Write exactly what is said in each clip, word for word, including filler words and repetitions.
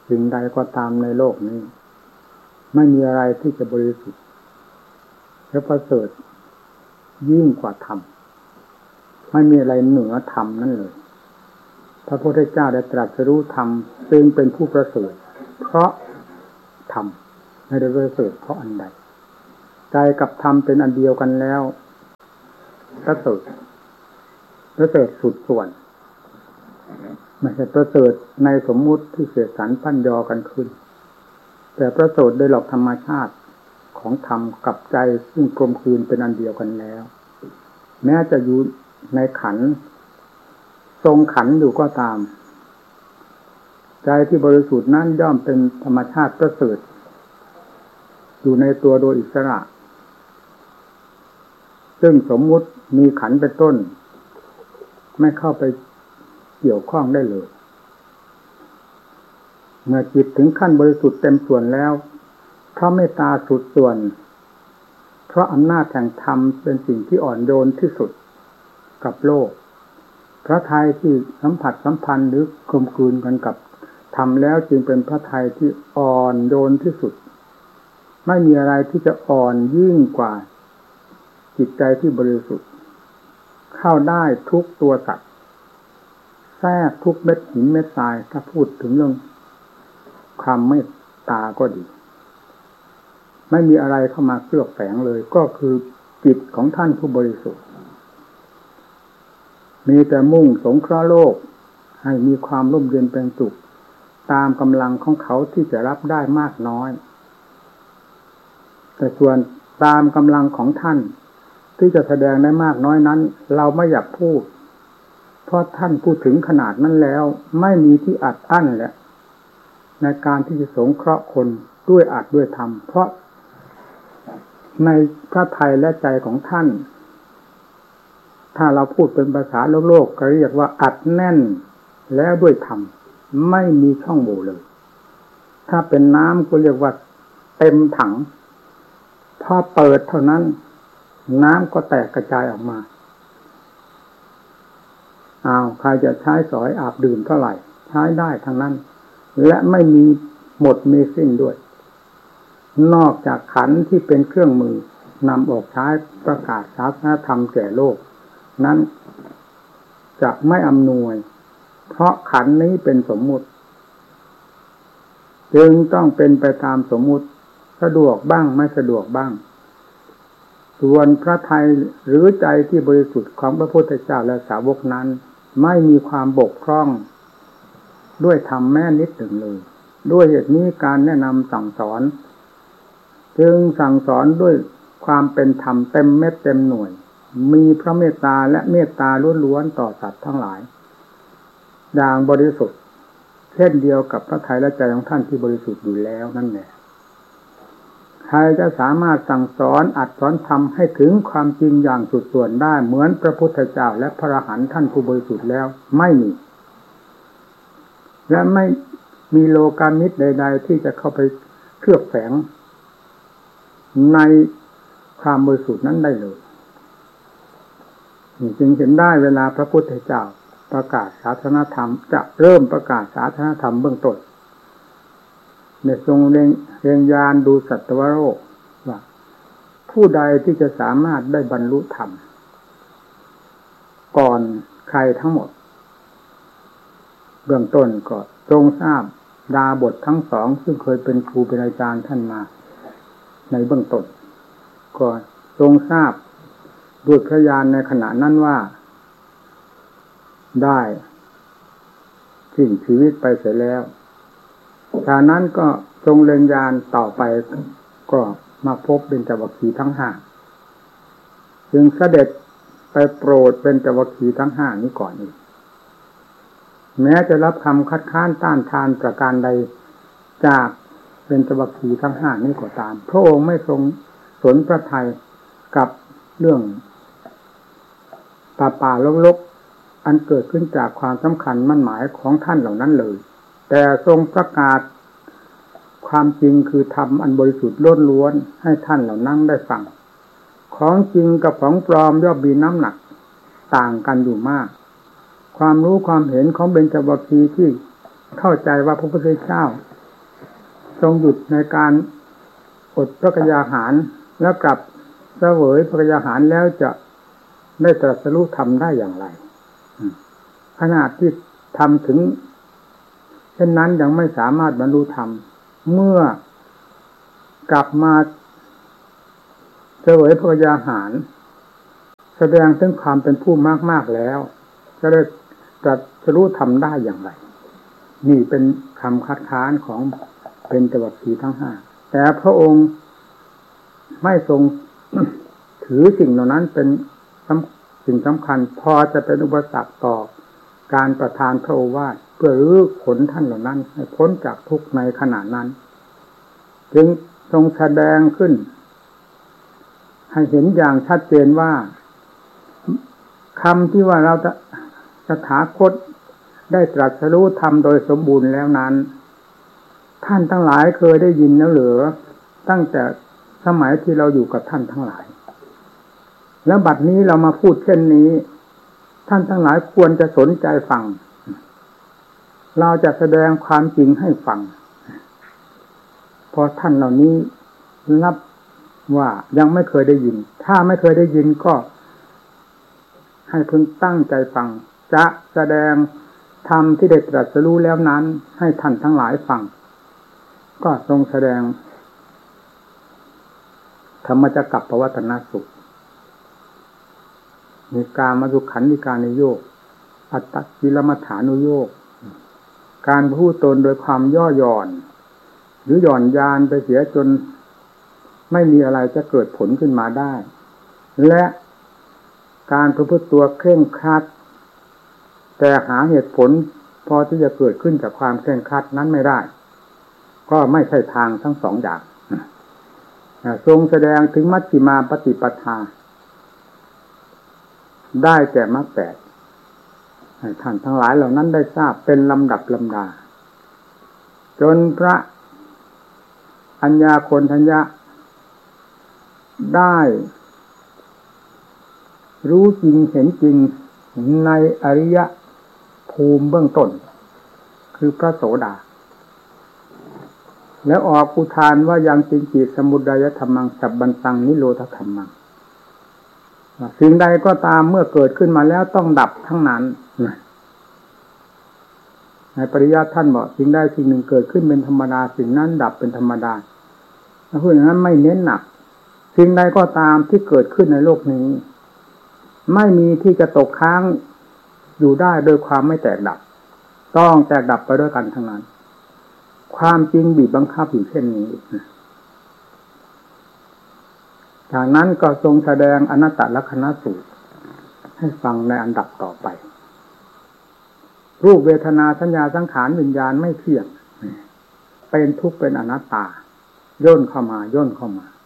สิ่งใดก็ตามในโลกนี้ไม่มีอะไรที่จะบริสุทธิ์และประเสริฐยิ่งกว่าธรรมไม่มีอะไรเหนือธรรมนั่นเลยพระพุทธเจ้าได้ตรัสรู้ธรรมจึงเป็นผู้ประเสริฐเพราะธรรมไม่ได้ประเสริฐเพราะอันใดใจกับธรรมเป็นอันเดียวกันแล้วประเสริฐประเสริฐสุดส่วนไม่ใช่ประเสริฐในสมมุติที่เสกสรรปั้นยอกันขึ้นแต่ประเสริฐโดยหลักธรรมชาติของธรรมกับใจซึ่งกลมกลืนเป็นอันเดียวกันแล้วแม้จะอยู่ในขันธ์ทรงขันธ์อยู่ก็ตามใจที่บริสุทธิ์นั้นย่อมเป็นธรรมชาติประเสริฐอยู่ในตัวโดยอิสระซึ่งสมมุติมีขันธ์เป็นต้นไม่เข้าไปเกี่ยวข้องได้เลยเมื่อจิตถึงขั้นบริสุทธิ์เต็มส่วนแล้วเพราะเมตตาสุดส่วนเพราะอำนาจแห่งธรรมเป็นสิ่งที่อ่อนโยนที่สุดกับโลกพระทัยที่สัมผัสสัมพันธ์หรือกลมกลืนกันกับธรรมแล้วจึงเป็นพระทัยที่อ่อนโยนที่สุดไม่มีอะไรที่จะอ่อนยิ่งกว่าจิตใจที่บริสุทธิ์เข้าได้ทุกตัวสัตว์แทรกทุกเม็ดหินเม็ดทรายถ้าพูดถึงเรื่องความเมตตาก็ดีไม่มีอะไรเข้ามาเคลือบแฝงเลยก็คือจิตของท่านผู้บริสุทธิ์มีแต่มุ่งสงเคราะห์โลกให้มีความร่มเย็นเป็นสุขตามกำลังของเขาที่จะรับได้มากน้อยแต่ส่วนตามกำลังของท่านที่จะแสดงได้มากน้อยนั้นเราไม่อยากพูดเพราะท่านพูดถึงขนาดนั้นแล้วไม่มีที่อัดอั้นแหละในการที่จะสงเคราะห์คนด้วยอัดด้วยธรรมเพราะในพระทัยและใจของท่านถ้าเราพูดเป็นภาษาโลกโลกก็เรียกว่าอัดแน่นแล้วด้วยธรรมไม่มีช่องโหว่เลยถ้าเป็นน้ำก็เรียกว่าเต็มถังพอเปิดเท่านั้นน้ำก็แตกกระจายออกมาอ้าวใครจะใช้สอยอาบดื่มเท่าไหร่ใช้ได้ทั้งนั้นและไม่มีหมดมีสิ้นด้วยนอกจากขันธ์ที่เป็นเครื่องมือนำออกใช้ประกาศศาสนธรรมแก่โลกนั้นจะไม่อำนวยเพราะขันธ์นี้เป็นสมมุติจึงต้องเป็นไปตามสมมุติสะดวกบ้างไม่สะดวกบ้างส่วนพระทัยหรือใจที่บริสุทธิ์ของพระพุทธเจ้าและสาวกนั้นไม่มีความบกพร่องด้วยธรรมแม้นิดหนึ่งเลยด้วยเหตุนี้การแนะนำสั่งสอนจึงสั่งสอนด้วยความเป็นธรรมเต็มเม็ดเต็มหน่วยมีพระเมตตาและเมตตาล้วนๆต่อสัตว์ทั้งหลายอย่างบริสุทธิ์เช่นเดียวกับพระทัยและใจของท่านที่บริสุทธิ์อยู่แล้วนั่นแหละใครจะสามารถสั่งสอนอัดสอนทำให้ถึงความจริงอย่างสุดส่วนได้เหมือนพระพุทธเจ้าและพระอรหันต์ท่านผู้บริสุทธิ์แล้วไม่มีและไม่มีโลกามิตรใดๆที่จะเข้าไปเคลือบแฝงในความบริสุทธิ์นั้นได้เลยจึงเห็นได้เวลาพระพุทธเจ้าประกาศศาสนธรรมจะเริ่มประกาศศาสนธรรมเบื้องต้นในทรงเรียงเรียงยานดูสัตวโลกว่าผู้ใดที่จะสามารถได้บรรลุธรรมก่อนใครทั้งหมดเบื้องต้นก็ทรงทราบดาบททั้งสองซึ่งเคยเป็นครูเป็นอาจารย์ท่านมาในเบื้องต้นก็ทรงทราบด้วยพระญาณในขณะนั้นว่าได้สิ้นชีวิตไปเสียแล้วจากนั้นก็ทรงเล็งยานต่อไปก็มาพบเบญจวัคคีย์ทั้งห้าจึงเสด็จไปโปรดเบญจวัคคีย์ทั้งห้านี้ก่อนอีกแม้จะรับคำคัดค้านต้านทานประการใดจากเบญจวัคคีย์ทั้งห้านี้ก็ตามพระองค์ไม่ทรงสนพระทัยกับเรื่องป่าป่าลกๆอันเกิดขึ้นจากความสำคัญมั่นหมายของท่านเหล่านั้นเลยแต่ทรงประกาศความจริงคือธรรมอันบริสุทธิ์ล้วนๆให้ท่านเหล่านั้นได้ฟังของจริงกับของปลอมย่อมมีน้ำหนักต่างกันอยู่มากความรู้ความเห็นของเบญจวัคคีย์ที่เข้าใจว่าพระพุทธเจ้าทรงหยุดในการอดพระกยาหารแล้วกลับเสวยพระกยาหารแล้วจะได้ตรัสรู้ธรรมได้อย่างไรขนาดที่ทำถึงเช่นนั้นยังไม่สามารถบรรลุธรรมเมื่อกลับมาเสวยพระกยาหารแสดงถึงความเป็นผู้มากๆแล้วจะได้ตรัสรู้ธรรมได้อย่างไรนี่เป็นคำคัดค้านของเป็นจวัคคีย์ทั้งห้าแต่พระองค์ไม่ทรง ถือสิ่งเหล่านั้นเป็นสิ่งสำคัญพอจะเป็นอุปสรรคต่อการประทานพระโอวาทเพื่อรื้อขนท่านเหล่านั้นให้พ้นจากทุกข์ในขณะนั้นจึงทรงแสดงขึ้นให้เห็นอย่างชัดเจนว่าคำที่ว่าเราจะสถาคตได้ตรัสรู้ธรรมโดยสมบูรณ์แล้วนั้นท่านทั้งหลายเคยได้ยินแล้วหรือตั้งแต่สมัยที่เราอยู่กับท่านทั้งหลายแล้วบัดนี้เรามาพูดเช่นนี้ท่านทั้งหลายควรจะสนใจฟังเราจะแสดงความจริงให้ฟังพอท่านเหล่านี้รับว่ายังไม่เคยได้ยินถ้าไม่เคยได้ยินก็ให้พึงตั้งใจฟังจะแสดงธรรมที่ได้ตรัสรู้แล้วนั้นให้ท่านทั้งหลายฟังก็ทรงแสดงธรรมจักรปวัตตนสูตรมีกามสุขันธิกานุโยคอัตตกิลมัฏฐานุโยคการพูดตนโดยความย่อหย่อนหรือหย่อนยานไปเสียจนไม่มีอะไรจะเกิดผลขึ้นมาได้และการประพฤติตัวเคร่งครัดแต่หาเหตุผลพอที่จะเกิดขึ้นจากความเคร่งครัดนั้นไม่ได้ก็ไม่ใช่ทางทั้งสองอย่างทรงแสดงถึงมัชฌิมาปฏิปทาได้แก่มรรคแปดท่านทั้งหลายเหล่านั้นได้ทราบเป็นลำดับลำดาจนพระอัญญาโคณทัญญะได้รู้จริงเห็นจริงในอริยภูมิเบื้องต้นคือพระโสดาแล้วออกอุทานว่ายังจริงจิตสมุทัยธรรมังสัพบันตังนิโรธธรรมังสิ่งใดก็ตามเมื่อเกิดขึ้นมาแล้วต้องดับทั้งนั้นในปริยัติท่านบอกสิ่งใดสิ่งหนึ่งเกิดขึ้นเป็นธรรมดาสิ่งนั้นดับเป็นธรรมดาเพราะอย่างนั้นไม่เน้นหนักสิ่งใดก็ตามที่เกิดขึ้นในโลกนี้ไม่มีที่จะตกค้างอยู่ได้โดยความไม่แตกดับต้องแตกดับไปด้วยกันทั้งนั้นความจริงบีบบังคับอยู่เช่นนี้จากนั้นก็ทรงแสดงอนัตตลักขณสูตรให้ฟังในอันดับต่อไปรูปเวทนาสัญญาสังขารวิญญาณไม่เที่ยงเป็นทุกข์เป็นอนัตตาย่นเข้ามาย่นเข้ามา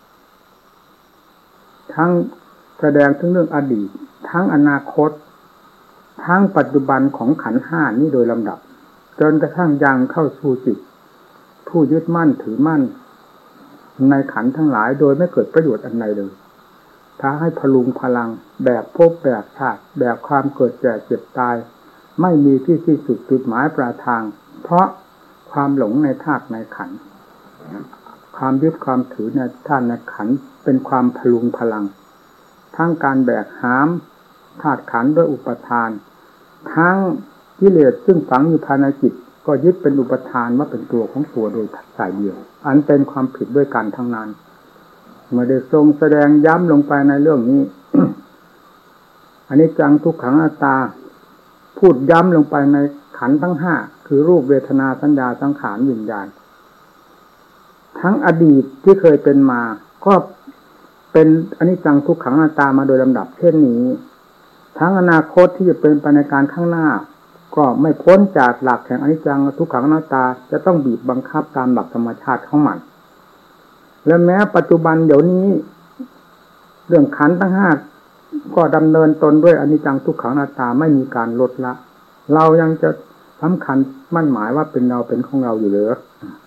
ทั้งแสดงถึงเรื่องอดีตทั้งอนาคตทั้งปัจจุบันของขันธ์ห้านี้โดยลำดับจนกระทั่งยังเข้าสู่จิตผู้ยึดมั่นถือมั่นในขันธ์ทั้งหลายโดยไม่เกิดประโยชน์อันใดเลยท้าให้พลุงพลังแบบภพแบบชาติแบบความเกิดแก่เจ็บตายไม่มีที่สิ้นสุดจุดหมายปลายทางเพราะความหลงในธาตุในขันธ์ความยึดความถือในธาตุในขันธ์เป็นความพลุงพลังทั้งการแบกหามธาตุขันธ์ด้วยอุปทานทั้งกิเลสซึ่งฝังอยู่ภายในจิตก็ยึดเป็นอุปทานว่าเป็นตัวของตัวโดยสายเดียวอันเป็นความผิดด้วยกันทั้งนั้นเมื่อได้ทรงแสดงย้ำลงไปในเรื่องนี้ อนิจจังทุกขังอนัตตาพูดย้ำลงไปในขันธ์ทั้งห้าคือรูปเวทนาสัญญาสังขารวิญญาณทั้งอดีตที่เคยเป็นมาก็เป็นอนิจจังทุกขังอนัตตามาโดยลำดับเช่นนี้ทั้งอนาคตที่จะเป็นไปในการข้างหน้าก็ไม่พ้นจากหลักแห่งอนิจจังทุกขังอนัตตาจะต้องบีบบังคับตามหลักธรรมชาติของมันและแม้ปัจจุบันเดี๋ยวนี้เรื่องขันธ์ทั้งห้าก็ดำเนินตนด้วยอนิจจังทุกขังอนัตตาไม่มีการลดละเรายังจะสำคัญมั่นหมายว่าเป็นเราเป็นของเราอยู่เหรอ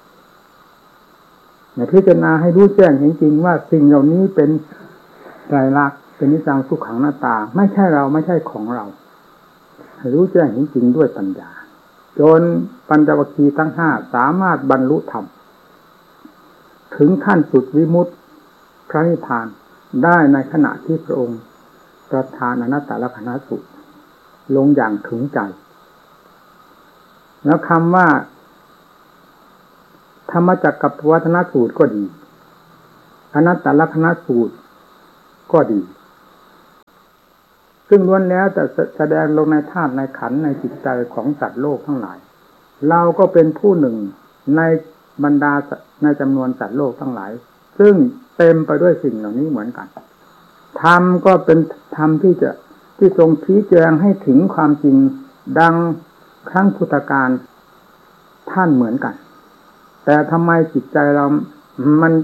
ในพิจารณาให้รู้แจ้งจริงๆว่าสิ่งเหล่านี้เป็นไตรลักษณ์เป็นอนิจจังทุกขังอนัตตาไม่ใช่เราไม่ใช่ของเราให้รู้แจ้งจริงๆด้วยปัญญาจนปัญจวัคคีย์ทั้งห้าสามารถบรรลุธรรมถึงขั้นสุดวิมุตติพระนิพพานได้ในขณะที่พระองค์ประทานอนัตตลักขณสูตรลงอย่างถึงใจแล้วคำว่าธรรมจักรกับวัฒนสูตรก็ดีอนัตตลักขณสูตรก็ดีซึ่งล้วนแล้วแต่แสดงลงในธาตุในขันธ์ในจิตใจของสัตว์โลกทั้งหลายเราก็เป็นผู้หนึ่งในบรรดาในจำนวนสัตว์โลกทั้งหลายซึ่งเต็มไปด้วยสิ่งเหล่านี้เหมือนกันธรรมก็เป็นธรรมที่จะที่ทรงชี้แจงให้ถึงความจริงดังครั้งพุทธกาลท่านเหมือนกันแต่ทำไมจิตใจเรามัน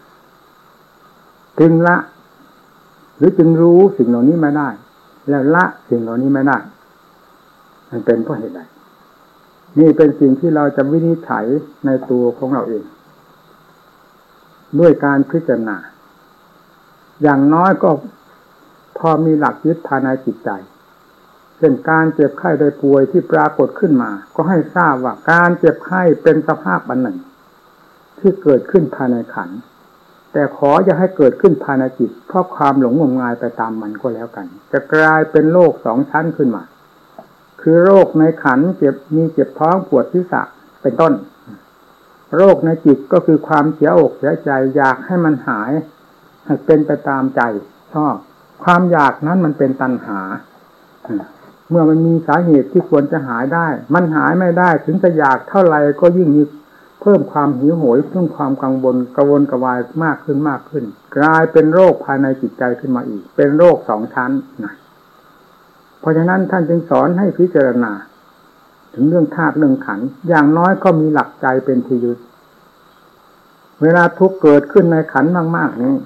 จึงละหรือจึงรู้สิ่งเหล่านี้ไม่ได้แล้วละสิ่งเหล่านี้ไม่ได้มันเป็นเพราะเหตุใดนี่เป็นสิ่งที่เราจะวินิจฉัยในตัวของเราเองด้วยการพิจารณาอย่างน้อยก็พอมีหลักยึดภายในจิตใจเช่นการเจ็บไข้โดยป่วยที่ปรากฏขึ้นมาก็ให้ทราบว่าการเจ็บไข้เป็นสภาพอันหนึ่งที่เกิดขึ้นภายในขันธ์แต่ขออย่าให้เกิดขึ้นภายในจิตเพราะความหลงงมงายไปตามมันก็แล้วกันจะกลายเป็นโรคสองชั้นขึ้นมาคือโรคในขันธ์เจ็บมีเจ็บท้องปวดศีรษะเป็นต้นโรคในจิตก็คือความเสียอกเสียใจอยากให้มันหายให้เป็นไปตามใจชอบความอยากนั้นมันเป็นตัณหาเมื่อมันมีสาเหตุที่ควรจะหายได้มันหายไม่ได้ถึงจะอยากเท่าไหร่ก็ยิ่งมีเพิ่มความหิวโหยเพิ่มความกังวลกระวนกระวายมากขึ้นมากขึ้นกลายเป็นโรคภายในจิตใจขึ้นมาอีกเป็นโรคสองชั้นนะเพราะฉะนั้นท่านจึงสอนให้พิจารณาถึงเรื่องธาตุเรื่องขันธ์อย่างน้อยก็มีหลักใจเป็นที่ยึดเวลาทุกข์เกิดขึ้นในขันธ์มากๆนี้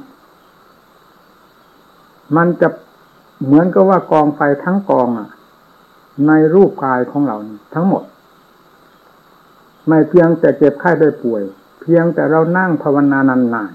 มันจะเหมือนกับว่ากองไฟทั้งกองอ่ะในรูปกายของเราทั้งหมดไม่เพียงแต่เจ็บไข้ได้ป่วยเพียงแต่เรานั่งภาวนานาน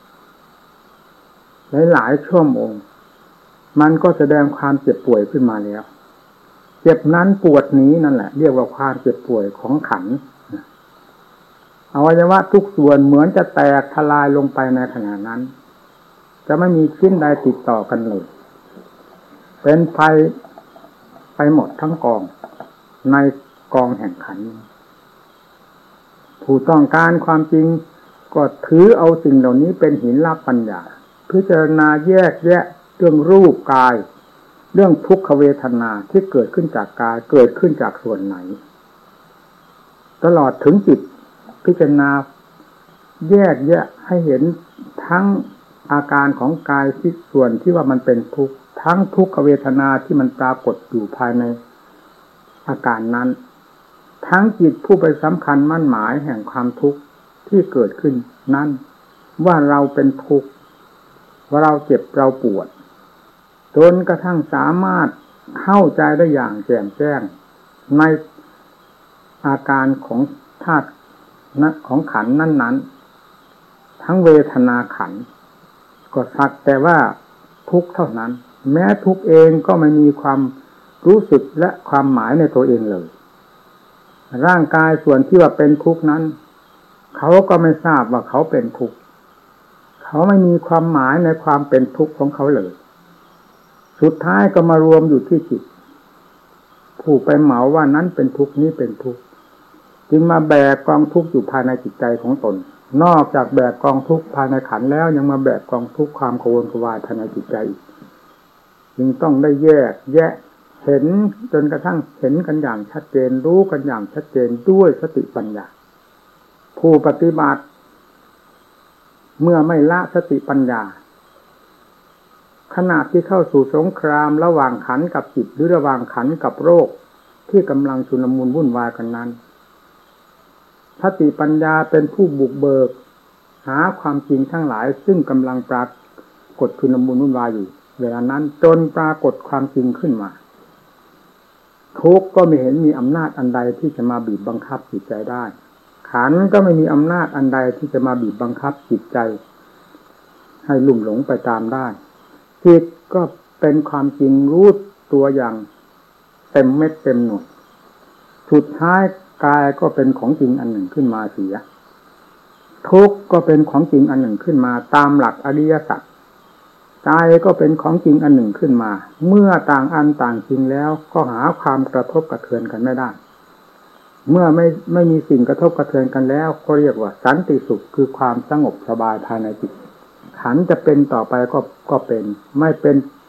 ๆหลายๆชั่วโมงมันก็แสดงความเจ็บป่วยขึ้นมาแล้วเจ็บนั้นปวดนี้นั่นแหละเรียกว่าความเจ็บป่วยของขันธ์อวัยวะทุกส่วนเหมือนจะแตกทลายลงไปในขณะนั้นจะไม่มีชิ้นใดติดต่อกันเลยเป็นไฟไปหมดทั้งกองในกองแห่งขันธ์ผู้ต้องการความจริงก็ถือเอาสิ่งเหล่านี้เป็นหินลับปัญญาพิจารณาแยกแยะเรื่องรูปกายเรื่องทุกขเวทนาที่เกิดขึ้นจากกายเกิดขึ้นจากส่วนไหนตลอดถึงจิตพิจารณาแยกแยะให้เห็นทั้งอาการของกายที่ส่วนที่ว่ามันเป็นทุกข์ทั้งทุกขเวทนาที่มันปรากฏอยู่ภายในอาการนั้นทั้งจิตผู้ไปสำคัญมั่นหมายแห่งความทุกข์ที่เกิดขึ้นนั้นว่าเราเป็นทุกข์ว่าเราเจ็บเราปวดจนกระทั่งสามารถเข้าใจได้อย่างแจ่มแจ้งในอาการของธาตุของขันธ์นั้นๆทั้งเวทนาขันธ์ก็สักแต่ว่าทุกข์เท่านั้นแม้ทุกข์เองก็ไม่มีความรู้สึกและความหมายในตัวเองเลยร่างกายส่วนที่ว่าเป็นทุกข์นั้นเขาก็ไม่ทราบว่าเขาเป็นทุกข์เขาไม่มีความหมายในความเป็นทุกข์ของเขาเลยสุดท้ายก็มารวมอยู่ที่จิตผู้ไปเหมาว่านั้นเป็นทุกข์นี้เป็นทุกข์จึงมาแบกกองทุกข์อยู่ภายในจิตใจของตนนอกจากแบกกองทุกข์ภายในขันธ์แล้วยังมาแบกกองทุกข์ความกังวลกระวายภายในจิตใจอีกจึงต้องได้แยกแยะเห็นจนกระทั่งเห็นกันอย่างชัดเจนรู้กันอย่างชัดเจนด้วยสติปัญญาผู้ปฏิบัติเมื่อไม่ละสติปัญญาขณะที่เข้าสู่สงครามระหว่างขันธ์กับจิตหรือระหว่างขันธ์กับโรคที่กำลังชุลมุนวุ่นวายกันนั้นสติปัญญาเป็นผู้บุกเบิกหาความจริงทั้งหลายซึ่งกำลังปรากฏชุลมุนวุ่นวายอยู่เวลานั้นจนปรากฏความจริงขึ้นมาทุกข์ก็ไม่เห็นมีอำนาจอันใดที่จะมาบีบบังคับจิตใจได้ขันธ์ก็ไม่มีอำนาจอันใดที่จะมาบีบบังคับจิตใจให้ลุ่มหลงไปตามได้จิตก็เป็นความจริงรู้ตัวอย่างเต็มเม็ดเต็มหน่วยสุดท้ายกายก็เป็นของจริงอันหนึ่งขึ้นมาเสียทุกข์ก็เป็นของจริงอันหนึ่งขึ้นมาตามหลักอริยสัจใจก็เป็นของจริงอันหนึ่งขึ้นมาเมื่อต่างอันต่างจริงแล้วก็หาความกระทบกระเทือนกันไม่ได้เมื่อไม่ไม่มีสิ่งกระทบกระเทือนกันแล้วก็เรียกว่าสันติสุขคือความสงบสบายภายในจิตขันจะเป็นต่อไปก็ก็เป็นไม่เป็น